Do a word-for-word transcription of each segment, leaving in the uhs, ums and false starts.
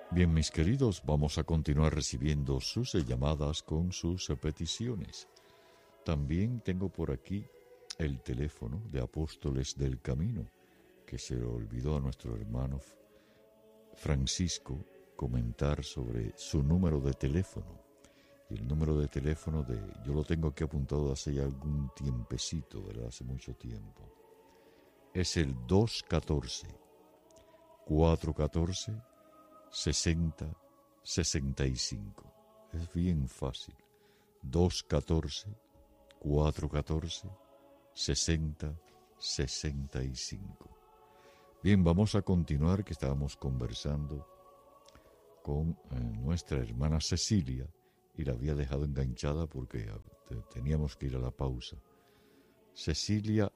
Bien, mis queridos, vamos a continuar recibiendo sus llamadas con sus peticiones. También tengo por aquí el teléfono de Apóstoles del Camino, que se le olvidó a nuestro hermano Francisco comentar sobre su número de teléfono. Y el número de teléfono de, yo lo tengo aquí apuntado hace ya algún tiempecito, ¿verdad? Hace mucho tiempo. Es el dos uno cuatro uno cuatro, sesenta sesenta y cinco. Es bien fácil. dos uno cuatro cuatro cuatro, sesenta sesenta y cinco. Bien, vamos a continuar, que estábamos conversando con eh, nuestra hermana Cecilia y la había dejado enganchada porque teníamos que ir a la pausa. Cecilia,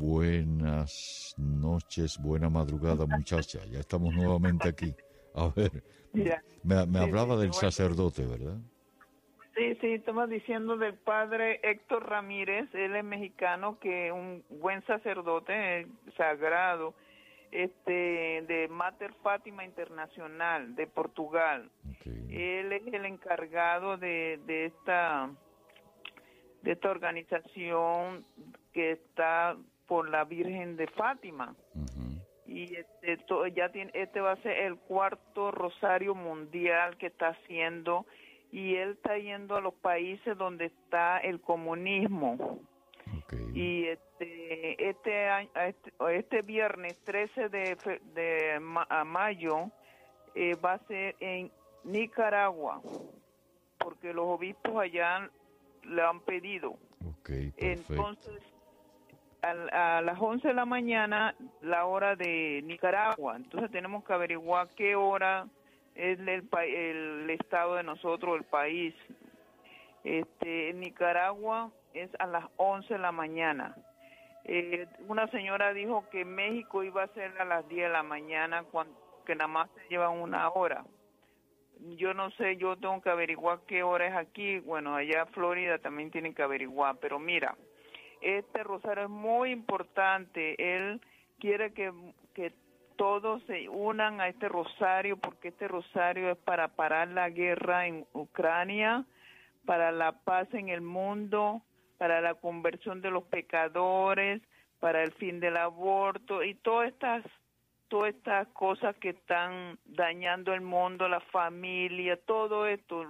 buenas noches, buena madrugada, muchacha. Ya estamos nuevamente aquí. A ver, Mira, me, me sí, hablaba sí, del bueno. sacerdote, ¿verdad? Sí, sí, estamos diciendo del padre Héctor Ramírez, él es mexicano, que es un buen sacerdote, eh, sagrado, este, de Mater Fátima Internacional, de Portugal. Okay. Él es el encargado de, de esta de esta organización que está por la Virgen de Fátima. Uh-huh. Y este, to, ya tiene, este va a ser el cuarto rosario mundial que está haciendo, y él está yendo a los países donde está el comunismo. Okay. Y este este año, este, este viernes trece de, fe, de ma, a mayo eh, va a ser en Nicaragua, porque los obispos allá le han pedido. Okay, perfecto. Entonces, a, a las once de la mañana, la hora de Nicaragua. Entonces tenemos que averiguar qué hora es el, el, el estado de nosotros, el país. Este, en Nicaragua es a las once de la mañana. Eh, una señora dijo que México iba a ser a las diez de la mañana, cuando, que nada más se lleva una hora. Yo no sé, yo tengo que averiguar qué hora es aquí. Bueno, allá en Florida también tienen que averiguar, pero mira, este rosario es muy importante. Él quiere que, que todos se unan a este rosario, porque este rosario es para parar la guerra en Ucrania, para la paz en el mundo, para la conversión de los pecadores, para el fin del aborto y todas estas todas estas cosas que están dañando el mundo, la familia, todo esto,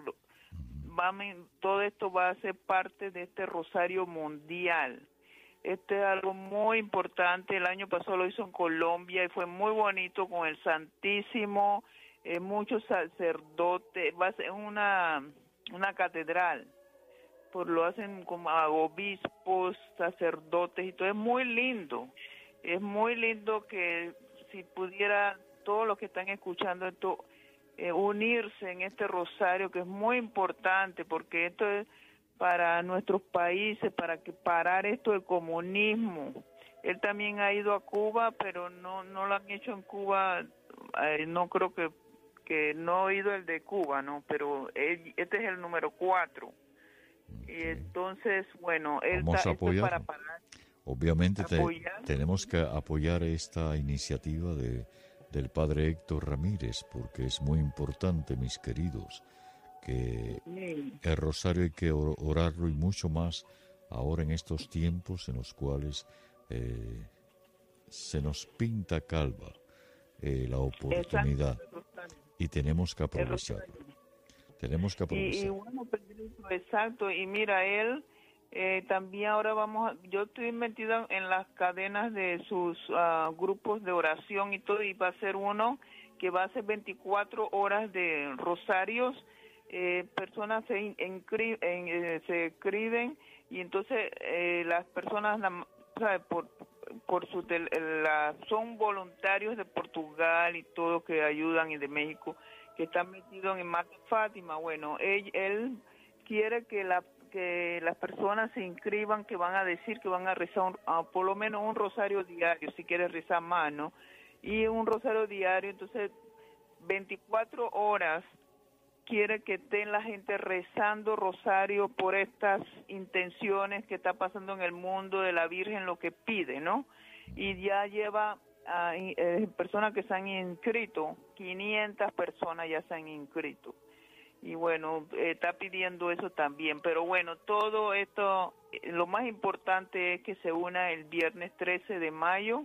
va, todo esto va a ser parte de este rosario mundial. Este es algo muy importante. El año pasado lo hizo en Colombia y fue muy bonito con el Santísimo, eh, muchos sacerdotes, va a ser una, una catedral, pues lo hacen como obispos, sacerdotes y todo, es muy lindo, es muy lindo que si pudiera todos los que están escuchando esto eh, unirse en este rosario, que es muy importante, porque esto es para nuestros países, para que parar esto del comunismo. Él también ha ido a Cuba, pero no no lo han hecho en Cuba, eh, no creo que que no ha ido el de Cuba, no, pero él, este es el número cuatro. Okay. Y entonces, bueno, él vamos está, a apoyar. Para parar. Obviamente te, tenemos que apoyar esta iniciativa de, del padre Héctor Ramírez, porque es muy importante, mis queridos, que sí. El rosario hay que orarlo y mucho más ahora en estos tiempos en los cuales eh, se nos pinta calva eh, la oportunidad. Exacto. Y tenemos que aprovecharlo. Tenemos que aprovecharlo. Y, y bueno, Pedrito, exacto, y mira, él Eh, también ahora vamos a, yo estoy metida en las cadenas de sus uh, grupos de oración y todo, y va a ser uno que va a ser veinticuatro horas de rosarios. Eh, personas se inscriben, eh, se escriben y entonces eh, las personas la, ¿sabe? por por su la, son voluntarios de Portugal y todo, que ayudan, y de México, que están metidos en Mater Fátima. Bueno, él, él quiere que la que las personas se inscriban, que van a decir que van a rezar un, uh, por lo menos un rosario diario, si quieres rezar más, ¿no? Y un rosario diario, entonces veinticuatro horas quiere que estén la gente rezando rosario por estas intenciones que está pasando en el mundo, de la Virgen, lo que pide, ¿no? Y ya lleva ah, in- eh, personas que se han inscrito, quinientas personas ya se han inscrito. Y bueno, eh, está pidiendo eso también. Pero bueno, todo esto, eh, lo más importante es que se una el viernes trece de mayo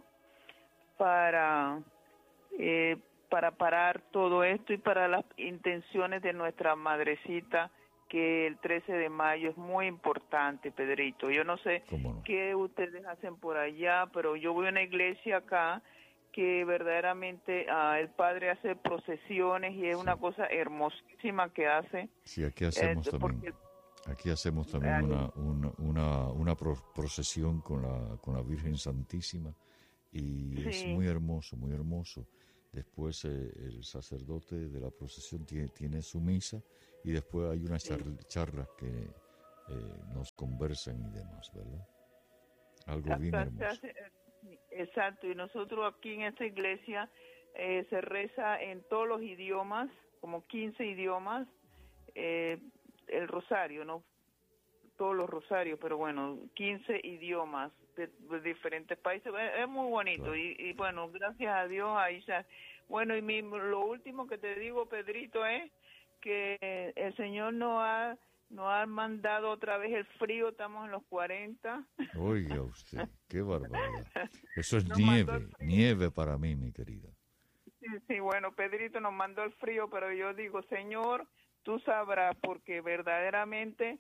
para, eh, para parar todo esto y para las intenciones de nuestra madrecita, que el trece de mayo es muy importante, Pedrito. Yo no sé ¿Cómo no? qué ustedes hacen por allá, pero yo voy a una iglesia acá que verdaderamente ah, el padre hace procesiones y es Sí. una cosa hermosísima que hace. Sí, aquí eh, hacemos también. porque Aquí hacemos también ay, una, una, una, una pro- procesión con la, con la Virgen Santísima y es sí, muy hermoso, muy hermoso. Después eh, el sacerdote de la procesión tiene, tiene su misa y después hay unas sí, char- charlas que eh, nos conversan y demás, ¿verdad? Algo bien acá se hermoso. hace, eh, exacto, y nosotros aquí en esta iglesia eh, se reza en todos los idiomas, como quince idiomas, eh, el rosario, ¿no? Todos los rosarios, pero bueno, quince idiomas de, de diferentes países. Es, es muy bonito Claro. y, y bueno, gracias a Dios ahí ya. Bueno, y mi, lo último que te digo, Pedrito, es que el Señor nos ha, nos ha mandado otra vez el frío, estamos en los cuarenta. Oiga usted, qué barbaridad. Eso es Nos mandó el nieve, frío. nieve para mí, mi querida. Sí, sí, bueno, Pedrito nos mandó el frío, pero yo digo, Señor, tú sabrás, porque verdaderamente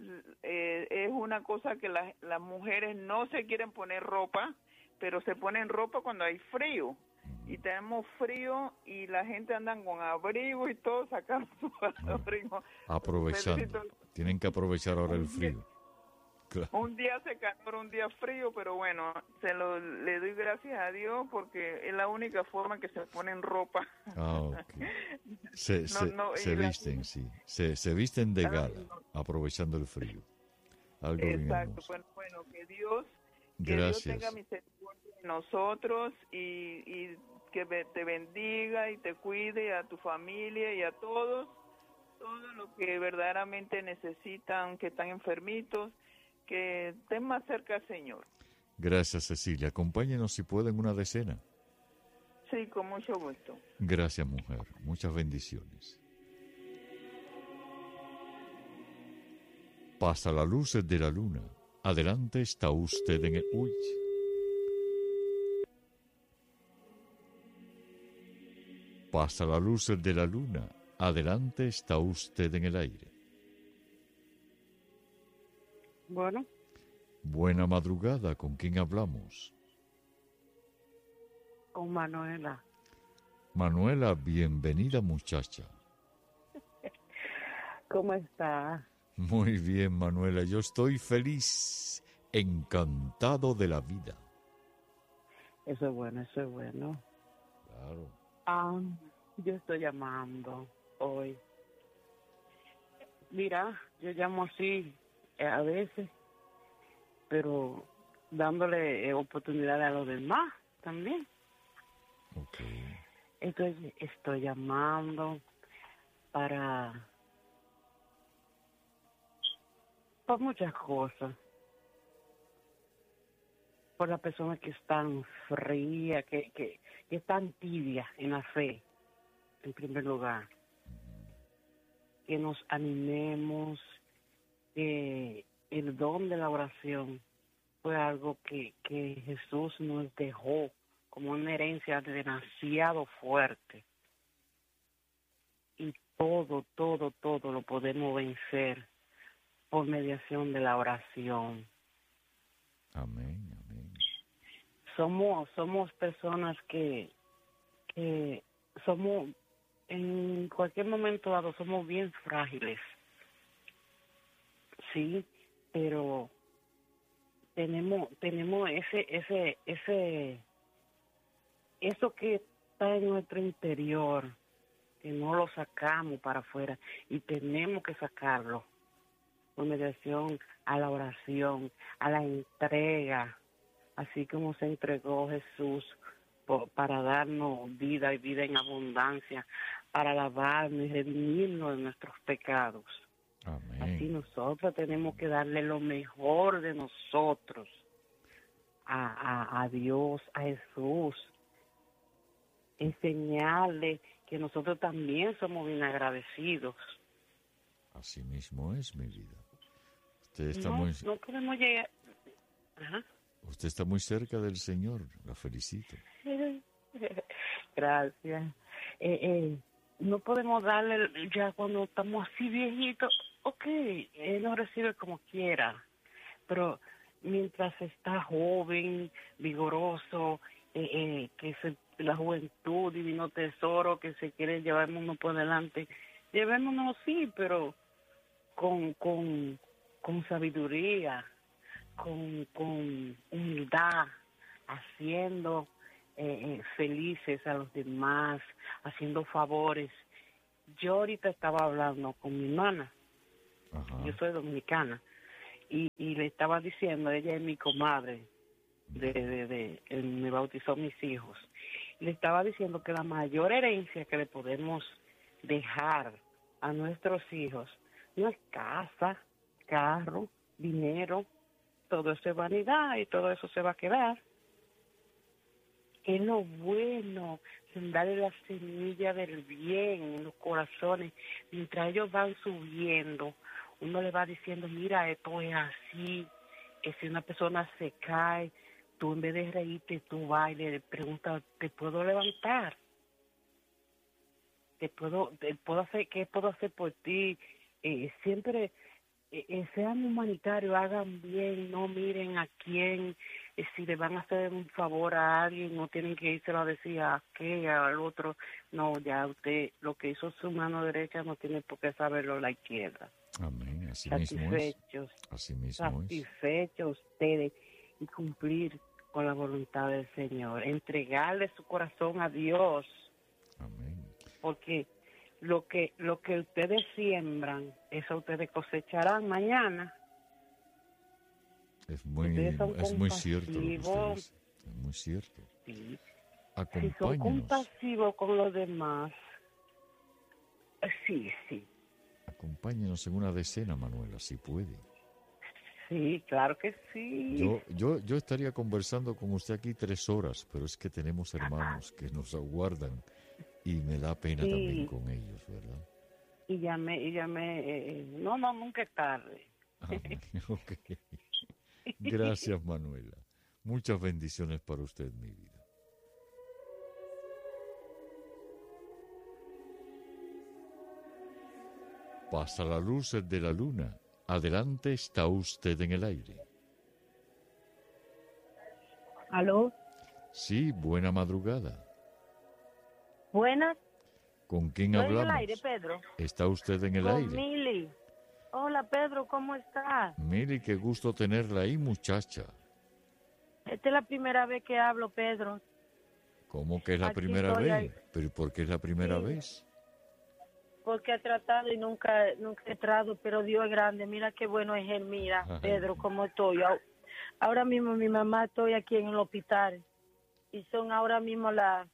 eh, es una cosa que las, las mujeres no se quieren poner ropa, pero se ponen ropa cuando hay frío. Y tenemos frío y la gente anda con abrigo y todo sacando su Bueno, abrigo. aprovechando. Pedrito, Tienen que aprovechar ahora el frío. Claro. un día hace calor, un día frío, pero bueno, se lo le doy gracias a Dios porque es la única forma que se ponen ropa. Ah, ok. Se, No, se, no, y se la- visten, sí. Se, se visten de Ah, gala, aprovechando el frío. Algo bien Exacto, hermoso. bueno, bueno, que Dios, que Dios tenga Gracias. misericordia de nosotros y, y que be- te bendiga y te cuide a tu familia y a todos, todo lo que verdaderamente necesitan, que están enfermitos, que estén más cerca al Señor. Gracias, Cecilia. Acompáñenos si pueden una decena. Sí, con mucho gusto. Gracias, mujer. Muchas bendiciones. Pasa la luz de la luna. Adelante está usted en el... Uy. Pasa la luz de la luna. Adelante está usted en el aire. Bueno, Buena madrugada. ¿Con quién hablamos? con Manuela. Manuela, bienvenida, muchacha. ¿Cómo está? Muy bien, Manuela. Yo estoy feliz, encantado de la vida. Eso es bueno, eso es bueno. Claro. Ah, yo estoy llamando hoy. Mira, yo llamo así eh, a veces, pero dándole eh, oportunidad a los demás también. Ok. Entonces estoy llamando para, por muchas cosas. Por las personas que están frías, que, que, que están tibias en la fe, en primer lugar. Que nos animemos, que el don de la oración fue algo que, que Jesús nos dejó como una herencia demasiado fuerte. Y todo, todo, todo lo podemos vencer por mediación de la oración. Amén, amén. Somos, somos personas que, que somos, en cualquier momento dado, somos bien frágiles. Sí, pero tenemos, tenemos ese, ese, ese, eso que está en nuestro interior, que no lo sacamos para afuera y tenemos que sacarlo por mediación a la oración, a la entrega, así como se entregó Jesús por, para darnos vida y vida en abundancia, para lavarnos y redimirnos de nuestros pecados. Amén. Así nosotros tenemos que darle lo mejor de nosotros a, a, a Dios, a Jesús, enseñarle que nosotros también somos bien agradecidos. Así mismo es, mi vida. Usted está No, muy, no podemos llegar. Ajá. usted está muy cerca del Señor. La felicito. Gracias. Eh, eh, no podemos darle ya cuando estamos así viejitos. Ok, él nos recibe como quiera, pero mientras está joven, vigoroso, eh, eh, que se, la juventud, divino tesoro, que se quiere llevar el mundo por delante, llevémonos sí, pero con, con, con sabiduría, con, con humildad, haciendo eh, eh, felices a los demás, haciendo favores. Yo ahorita estaba hablando con mi hermana, Ajá. yo soy dominicana, y, y le estaba diciendo, ella es mi comadre, de, de, de, él me bautizó mis hijos, le estaba diciendo que la mayor herencia que le podemos dejar a nuestros hijos no es casa, carro, dinero, todo eso es vanidad y todo eso se va a quedar. Es lo bueno, sembrarle la semilla del bien en los corazones. Mientras ellos van subiendo, uno le va diciendo, mira, esto es así. Que si una persona se cae, tú en vez de reírte, tú vas y le preguntas, ¿te puedo levantar? ¿Te puedo, te puedo hacer, qué puedo hacer por ti? Eh, siempre eh, sean humanitarios, hagan bien, no miren a quién. Eh, si le van a hacer un favor a alguien, no tienen que irse a decir a qué, al otro. No, ya usted, lo que hizo su mano derecha no tiene por qué saberlo la izquierda. Amén. Así mismo es. Satisfechos, Así mismo es. satisfechos ustedes y cumplir con la voluntad del Señor. Entregarle su corazón a Dios. Amén. Porque lo que lo que ustedes siembran, eso ustedes cosecharán mañana. Es muy, Ustedes son es muy cierto lo que usted compasivos. dice. Es muy cierto. Sí. Si son Acompáñenos. compasivos con los demás, eh, sí, sí, Acompáñenos en una decena, Manuela, si puede. sí, claro que sí. Yo, yo, yo estaría conversando con usted aquí tres horas, pero es que tenemos hermanos que nos aguardan y me da pena Sí. también con ellos, ¿verdad? Y llamé, y llamé, eh, no, no, nunca es tarde. Amén. Ok. Gracias, Manuela. Muchas bendiciones para usted, mi vida. Pasa la luz de la luna. Adelante, está usted en el aire. ¿Aló? Sí, buena madrugada. Buenas. ¿Con quién Estoy en hablamos? el aire, Pedro. ¿Está usted en el Con aire? Mili. Hola, Pedro, ¿cómo estás? Mili, qué gusto tenerla ahí, muchacha. Esta es la primera vez que hablo, Pedro. ¿Cómo que es la Aquí primera estoy vez? ahí. ¿Pero por qué es la primera Sí. vez? Porque he tratado y nunca nunca he entrado, pero Dios es grande. Mira qué bueno es él. Mira, Ay. Pedro, cómo estoy. Au- Ahora mismo mi mamá estoy aquí en el hospital. Y son ahora mismo las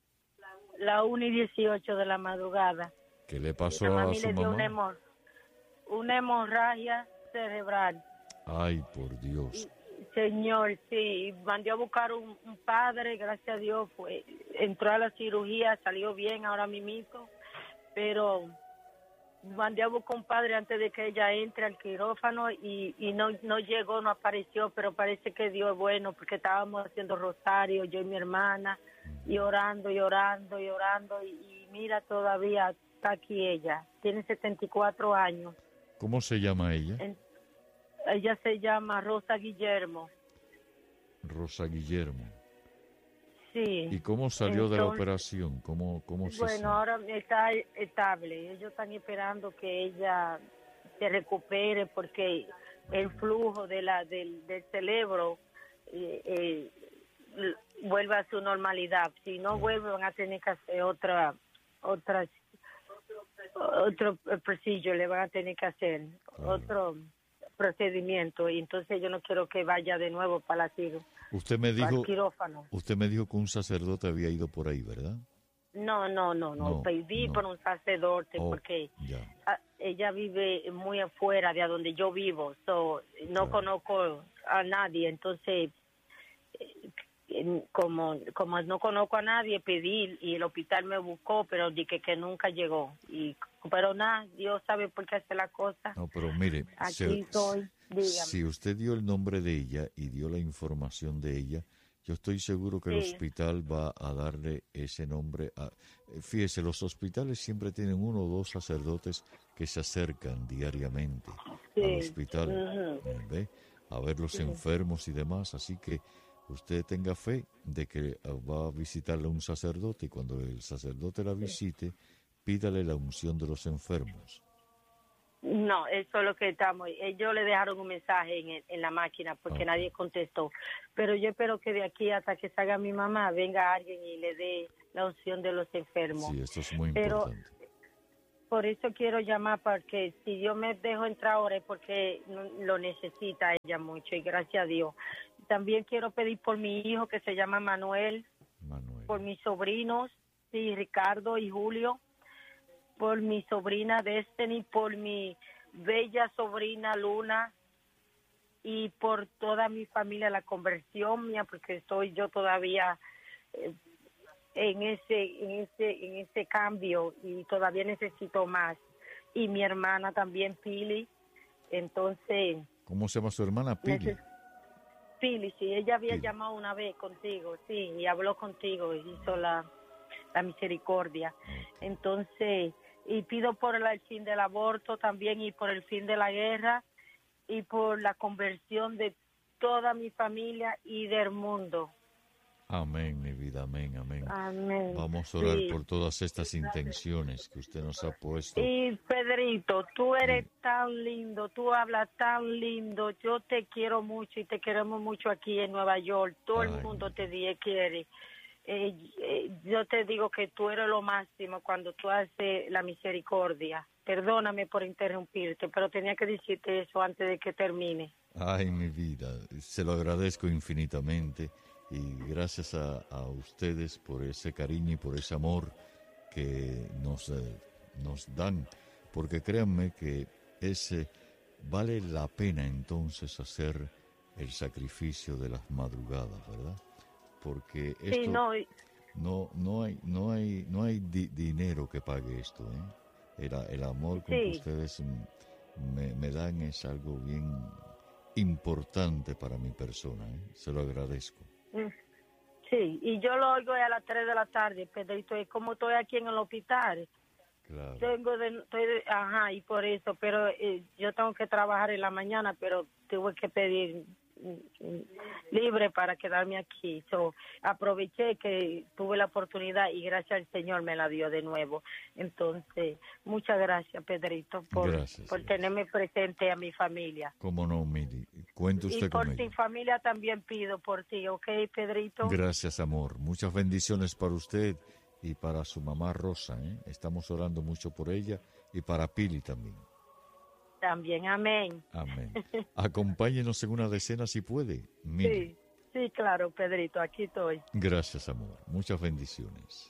la una y dieciocho de la madrugada. ¿Qué le Mi pasó mamá a me su le dio una, mamá? hemor- una hemorragia cerebral. Ay, por Dios. Señor, sí, mandé a buscar un, un padre, gracias a Dios, fue, entró a la cirugía, salió bien ahora mismo, pero mandé a buscar un padre antes de que ella entre al quirófano y, y no, no llegó, no apareció, pero parece que Dios es bueno porque estábamos haciendo rosario, yo y mi hermana, y orando, y orando, y orando, y, y mira, todavía está aquí ella, tiene setenta y cuatro años. ¿Cómo se llama ella? En- ella se llama Rosa Guillermo. Rosa Guillermo. Sí. ¿Y cómo salió de la Entonces, operación? ¿Cómo, cómo se Bueno, siente? ahora está estable. Ellos están esperando que ella se recupere porque el flujo de la del, del cerebro eh, eh, l- vuelve a su normalidad. Si no vuelve, van a tener que hacer otra otra otro procedure, le van a tener que hacer Claro. otro procedimiento y entonces yo no quiero que vaya de nuevo para la ciro- Usted me para dijo, el quirófano. usted me dijo que un sacerdote había ido por ahí, ¿verdad? No, no, no, no, No, pedí no. por un sacerdote Oh, porque ya. ah, ella vive muy afuera de a donde yo vivo, so, no Claro. conozco a nadie, entonces eh, eh, como como no conozco a nadie, pedí y el hospital me buscó, pero dije que nunca llegó. Y pero nada, Dios sabe por qué hace la cosa. No, pero mire, Aquí se- estoy, dígame. si usted dio el nombre de ella y dio la información de ella, yo estoy seguro que el Sí. hospital va a darle ese nombre. A, eh, fíjese, los hospitales siempre tienen uno o dos sacerdotes que se acercan diariamente Sí. al hospital, Ujú. eh, ¿ve? A ver los enfermos y demás, así que usted tenga fe de que eh, va a visitarle un sacerdote y cuando el sacerdote la visite, pídale la unción de los enfermos. No, eso es lo que estamos. Ellos le dejaron un mensaje en, el- en la máquina porque Ok. nadie contestó. Pero yo espero que de aquí hasta que salga mi mamá venga alguien y le dé la unción de los enfermos. Sí, esto es muy Pero- importante. Por eso quiero llamar, porque si yo me dejo entrar ahora es porque no- lo necesita ella mucho y gracias a Dios. También quiero pedir por mi hijo que se llama Manuel, Manuel. por mis sobrinos, sí, Ricardo y Julio, por mi sobrina Destiny, por mi bella sobrina Luna y por toda mi familia, la conversión mía, porque estoy yo todavía eh, en ese en ese en ese cambio y todavía necesito más. Y mi hermana también, Pili. Entonces, ¿Cómo se llama su hermana? Pili. neces- Pili, sí, ella había Pili. llamado una vez contigo, sí, y habló contigo, y hizo la, la misericordia. Entonces, y pido por el fin del aborto también y por el fin de la guerra y por la conversión de toda mi familia y del mundo. Amén, mi vida, amén, amén. Amén. Vamos a orar Sí. por todas estas intenciones que usted nos ha puesto. Y Pedrito, tú eres tan lindo, tú hablas tan lindo, yo te quiero mucho y te queremos mucho aquí en Nueva York, todo Ay, el mundo mi te die- quiere. Eh, eh, yo te digo que tú eres lo máximo cuando tú haces la misericordia. Perdóname por interrumpirte, pero tenía que decirte eso antes de que termine. Ay, mi vida, se lo agradezco infinitamente y gracias a, a ustedes por ese cariño y por ese amor que nos, eh, nos dan, porque créanme que ese vale la pena entonces hacer el sacrificio de las madrugadas, ¿verdad? Porque esto Sí, no, y- no no hay no hay no hay di- dinero que pague esto, ¿eh? El, el amor con que Sí. ustedes mm, me, me dan es algo bien importante para mi persona, ¿eh? Se lo agradezco. mm, sí, y yo lo oigo a las tres de la tarde, Pedrito, y como estoy aquí en el hospital, Claro. tengo de, estoy de- ajá, y por eso, pero eh, yo tengo que trabajar en la mañana, pero tuve que pedir mm, mm, libre para quedarme aquí. So, aproveché que tuve la oportunidad y gracias al Señor me la dio de nuevo. Entonces, muchas gracias, Pedrito, por, Gracias, por gracias. tenerme presente a mi familia. Cómo no, Mili. Cuente Y usted por con ti, ella. familia, también pido por ti, ¿ok, Pedrito? Gracias, amor. Muchas bendiciones para usted y para su mamá Rosa, ¿eh? Estamos orando mucho por ella y para Pili también. También, amén. Amén. Acompáñenos en una decena si puede. Mili. Sí, sí, claro, Pedrito, aquí estoy. Gracias, amor. Muchas bendiciones.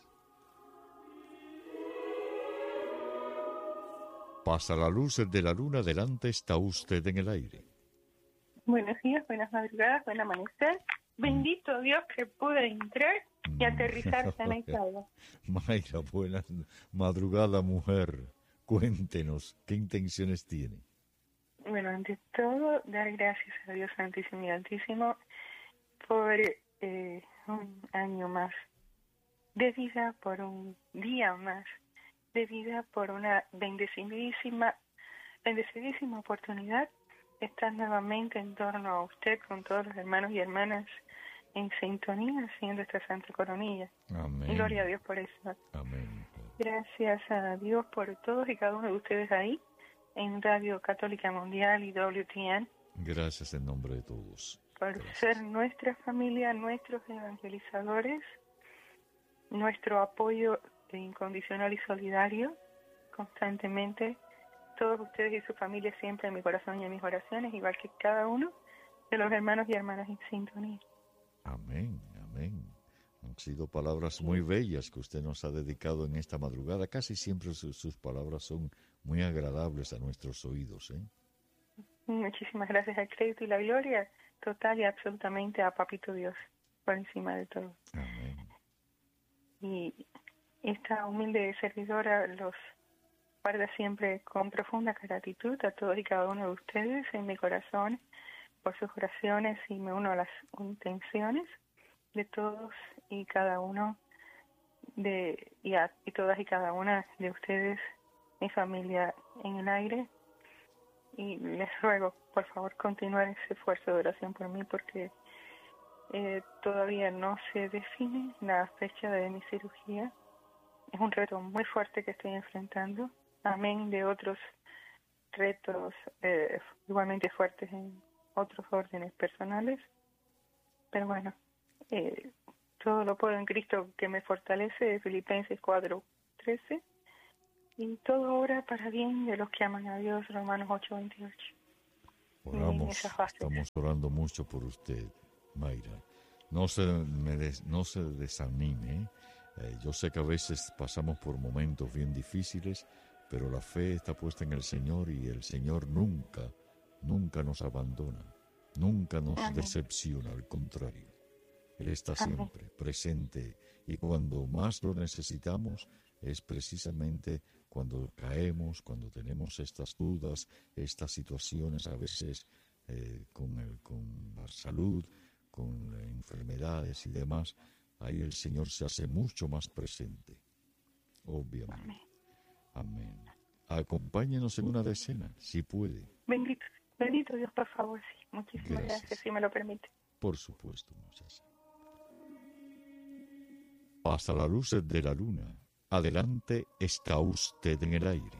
Pasa la luz de la luna, delante está usted en el aire. Buenos días, buenas madrugadas, buen amanecer. Bendito Dios que pude entrar y aterrizar sana y salva. Mayra, buena madrugada, mujer. Cuéntenos, ¿qué intenciones tiene? Bueno, ante todo, dar gracias a Dios Santísimo y Altísimo por eh, un año más de vida, por un día más de vida, por una bendecidísima, bendecidísima oportunidad de estar nuevamente en torno a usted con todos los hermanos y hermanas en sintonía haciendo esta Santa Coronilla. Amén. Gloria a Dios por eso. Amén. Gracias a Dios por todos y cada uno de ustedes ahí en Radio Católica Mundial y W T N, Gracias en nombre de todos. por Gracias. ser nuestra familia, nuestros evangelizadores, nuestro apoyo incondicional y solidario constantemente. Todos ustedes y su familia siempre en mi corazón y en mis oraciones, igual que cada uno de los hermanos y hermanas en sintonía. Amén, amén. Han sido palabras muy bellas que usted nos ha dedicado en esta madrugada. Casi siempre su- sus palabras son muy agradables a nuestros oídos, ¿eh? Muchísimas gracias, al crédito y la gloria total y absolutamente a Papito Dios. por encima de todo. Amén. Y esta humilde servidora los guarda siempre con profunda gratitud a todos y cada uno de ustedes en mi corazón por sus oraciones, y me uno a las intenciones de todos y cada uno de y, a, y todas y cada una de ustedes, mi familia en el aire, y les ruego por favor continuar ese esfuerzo de oración por mí, porque eh, todavía no se define la fecha de mi cirugía. Es un reto muy fuerte que estoy enfrentando, amén de otros retos eh, igualmente fuertes en otros órdenes personales, pero bueno, eh, todo lo puedo en Cristo que me fortalece, Filipenses cuatro trece, y todo obra para bien de los que aman a Dios, Romanos ocho veintiocho. Oramos, estamos orando mucho por usted, Mayra. No se, me des, no se desanime, eh, yo sé que a veces pasamos por momentos bien difíciles, pero la fe está puesta en el Señor, y el Señor nunca, nunca nos abandona, nunca nos Amén. Decepciona, al contrario. Él está siempre Amén. Presente, y cuando más lo necesitamos es precisamente cuando caemos, cuando tenemos estas dudas, estas situaciones a veces eh, con, el, con la salud, con enfermedades y demás. Ahí el Señor se hace mucho más presente, obviamente. Amén. Amén. Acompáñenos en una decena, si puede. Bendito, bendito Dios, por favor, sí. Muchísimas gracias, gracias si me lo permite. Por supuesto, muchas. Hasta la luz de la luna. Adelante, está usted en el aire.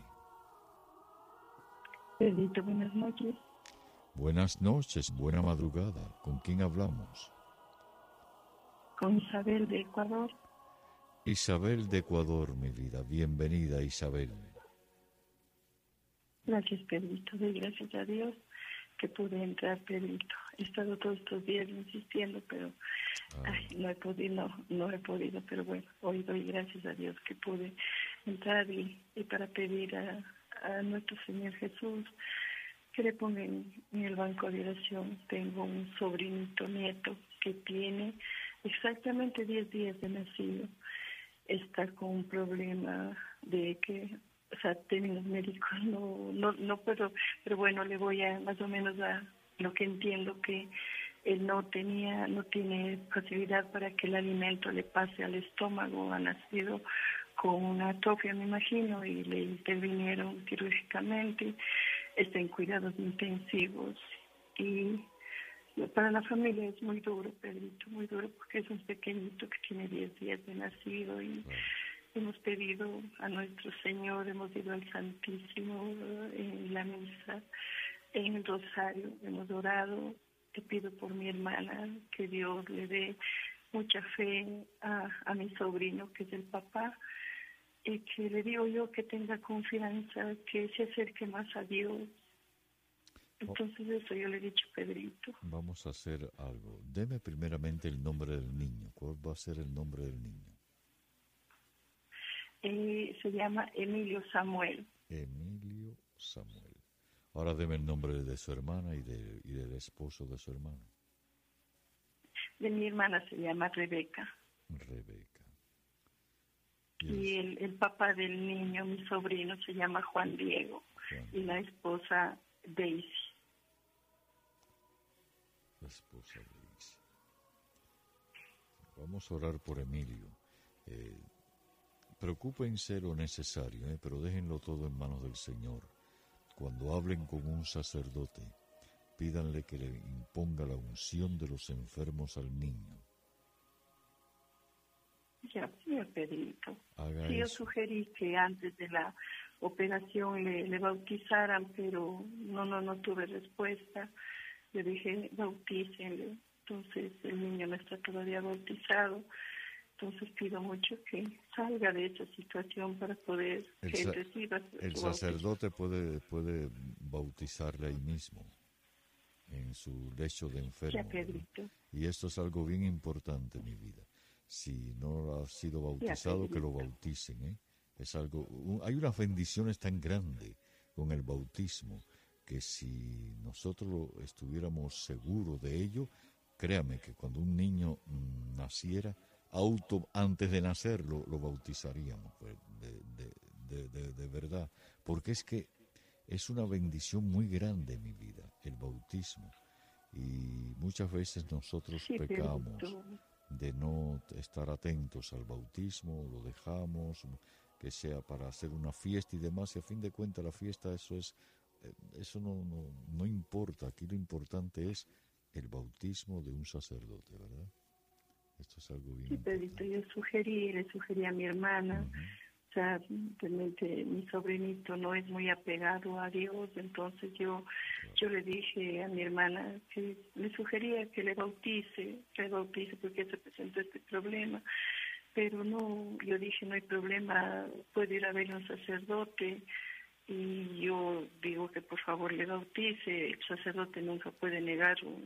Bendito, buenas noches. Buenas noches, buena madrugada. ¿Con quién hablamos? Con Isabel de Ecuador. Isabel de Ecuador, mi vida. Bienvenida, Isabel. Gracias, Pedrito. Doy gracias a Dios que pude entrar, Pedrito. He estado todos estos días insistiendo, pero ah. ay, no he podido, no, no he podido. Pero bueno, hoy doy gracias a Dios que pude entrar y, y para pedir a, a nuestro Señor Jesús que le ponga en, en el banco de oración. Tengo un sobrinito nieto que tiene exactamente diez días de nacido. Está con un problema de que, o sea, términos médicos no, no, no puedo, pero bueno, le voy a más o menos a lo que entiendo, que él no tenía, no tiene posibilidad para que el alimento le pase al estómago. Ha nacido con una atrofia, me imagino, y le intervinieron quirúrgicamente. Está en cuidados intensivos y para la familia es muy duro, Pedrito, muy duro, porque es un pequeñito que tiene diez días de nacido y bueno, hemos pedido a nuestro Señor, hemos ido al Santísimo en la misa, en el rosario, hemos orado. Te pido por mi hermana que Dios le dé mucha fe a, a mi sobrino, que es el papá, y que le digo yo que tenga confianza, que se acerque más a Dios. Entonces eso yo le he dicho, Pedrito. Vamos a hacer algo. Deme primeramente el nombre del niño. ¿Cuál va a ser el nombre del niño? Eh, se llama Emilio Samuel. Emilio Samuel. Ahora deme el nombre de su hermana y, de, y del esposo de su hermana. De mi hermana se llama Rebeca. Rebeca. Y el, el papá del niño, mi sobrino, se llama Juan Diego. Juan. Y la esposa Daisy. La esposa Daisy. Vamos a orar por Emilio. Eh, preocúpense lo necesario, eh, pero déjenlo todo en manos del Señor. Cuando hablen con un sacerdote, pídanle que le imponga la unción de los enfermos al niño. Ya, señor Pedrito. Haga sí, yo eso. sugerí que antes de la operación le, le bautizaran, pero no, no, no tuve respuesta. Le dije, bautícenle. Entonces el niño no está todavía bautizado. Entonces pido mucho que salga de esa situación para poder el que sa- reciba su El sacerdote puede, puede bautizarle ahí mismo, en su lecho de enfermo. Ya, Pedrito. ¿No? Y esto es algo bien importante en mi vida. Si no ha sido bautizado, que lo bauticen, ¿eh? Es algo, un, hay unas bendiciones tan grandes con el bautismo que si nosotros estuviéramos seguros de ello, créame que cuando un niño mm, naciera, auto antes de nacer lo, lo bautizaríamos, pues, de, de, de, de, de verdad, porque es que es una bendición muy grande en mi vida, el bautismo, y muchas veces nosotros Sí, pecamos pero tú- de no estar atentos al bautismo, lo dejamos, que sea para hacer una fiesta y demás, y a fin de cuentas la fiesta eso es, eh, eso no, no, no importa, aquí lo importante es el bautismo de un sacerdote, ¿verdad? Esto es algo bien Sí, Pedrito, importante. yo sugerí, le sugerí a mi hermana, Ujú. o sea, realmente mi sobrinito no es muy apegado a Dios, entonces yo yo le dije a mi hermana que le sugería que le bautice, que le bautice porque se presentó este problema, pero no, yo dije no hay problema, puede ir a ver a un sacerdote, y yo digo que por favor le bautice, el sacerdote nunca puede negar un